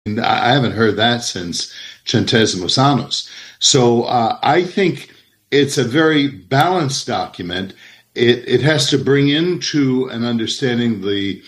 I haven't heard that since Centésimos Annus. So I think it's a very balanced document. It has to bring into an understanding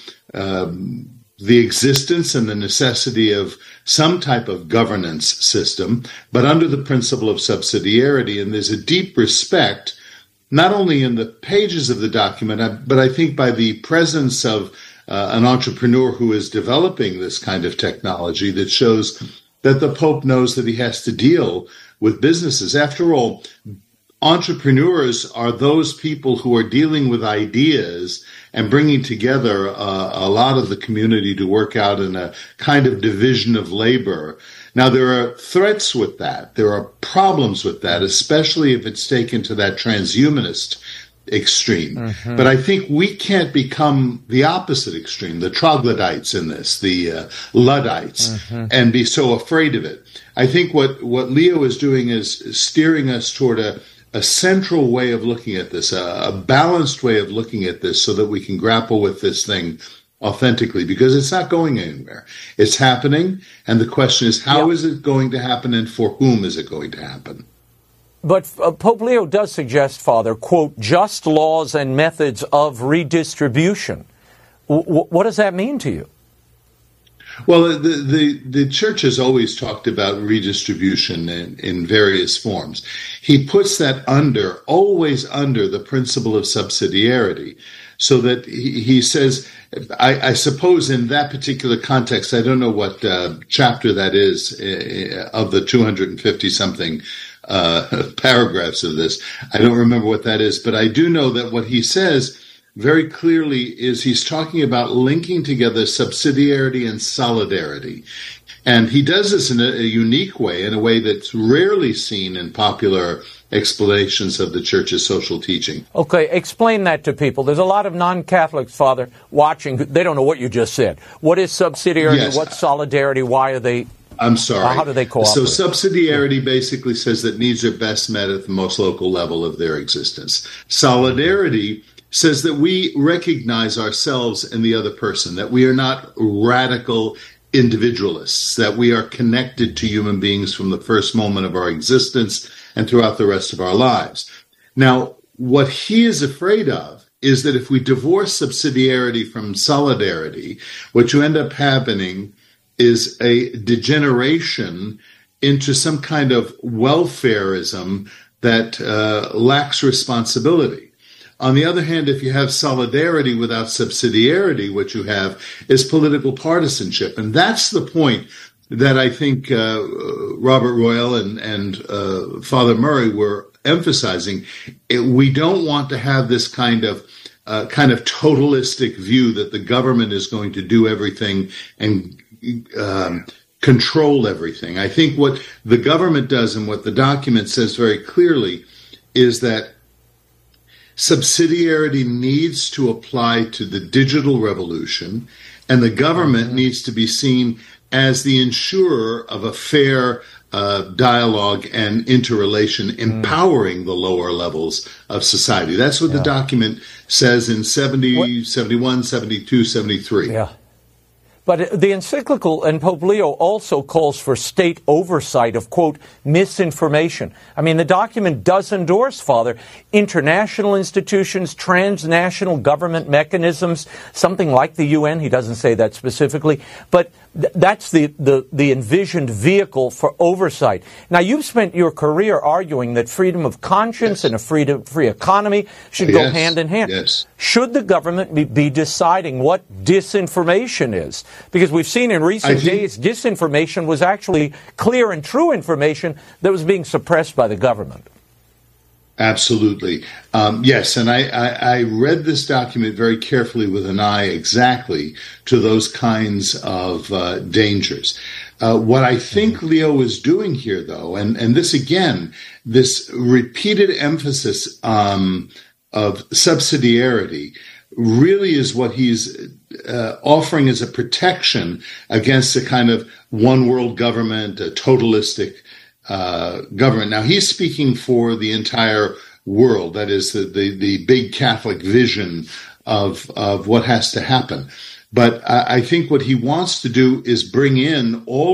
the existence and the necessity of some type of governance system, but under the principle of subsidiarity. And there's a deep respect, not only in the pages of the document, but I think by the presence of an entrepreneur who is developing this kind of technology, that shows that the Pope knows that he has to deal with businesses. After all, entrepreneurs are those people who are dealing with ideas and bringing together a lot of the community to work out in a kind of division of labor. Now, there are threats with that. There are problems with that, especially if it's taken to that transhumanist extreme. Mm-hmm. But I think we can't become the opposite extreme, the troglodytes in this, the Luddites, mm-hmm. and be so afraid of it. I think what Leo is doing is steering us toward a central way of looking at this, a balanced way of looking at this, so that we can grapple with this thing authentically, because it's not going anywhere. It's happening, and the question is, how is it going to happen, and for whom is it going to happen? But Pope Leo does suggest, Father, quote, just laws and methods of redistribution. What does that mean to you? Well, the Church has always talked about redistribution in various forms. He puts that always under the principle of subsidiarity, so that he says, I suppose in that particular context, I don't know what chapter that is of the 250-something paragraphs of this. I don't remember what that is, but I do know that what he says very clearly is he's talking about linking together subsidiarity and solidarity. And he does this in a unique way, in a way that's rarely seen in popular explanations of the Church's social teaching. Okay, explain that to people. There's a lot of non-Catholics, Father, watching. They don't know what you just said. What is subsidiarity? Yes. What's solidarity? Why are they... I'm sorry. How do they cooperate? So subsidiarity basically says that needs are best met at the most local level of their existence. Solidarity says that we recognize ourselves in the other person, that we are not radical individualists, that we are connected to human beings from the first moment of our existence and throughout the rest of our lives. Now, what he is afraid of is that if we divorce subsidiarity from solidarity, what you end up happening is a degeneration into some kind of welfarism that lacks responsibility. On the other hand, if you have solidarity without subsidiarity, what you have is political partisanship. And that's the point that I think Robert Royal and Father Murray were emphasizing. We don't want to have this kind of totalistic view that the government is going to do everything and control everything. I think what the government does, and what the document says very clearly, is that subsidiarity needs to apply to the digital revolution, and the government needs to be seen as the ensurer of a fair dialogue and interrelation, empowering the lower levels of society. That's what the document says in 70, 71, 72, 73. Yeah. But the encyclical, and Pope Leo also calls for state oversight of, quote, misinformation. I mean, the document does endorse, Father, international institutions, transnational government mechanisms, something like the UN. He doesn't say that specifically, but that's the envisioned vehicle for oversight. Now, you've spent your career arguing that freedom of conscience and a free economy should go hand in hand. Yes. Should the government be deciding what disinformation is? Because we've seen in recent days, disinformation was actually clear and true information that was being suppressed by the government. Absolutely. Yes, and I read this document very carefully with an eye exactly to those kinds of dangers. What I think Leo is doing here, though, and this again, this repeated emphasis of subsidiarity really is what he's offering as a protection against a kind of one world government, a totalistic government. Now, he's speaking for the entire world. That is the big Catholic vision of what has to happen. But I think what he wants to do is bring in all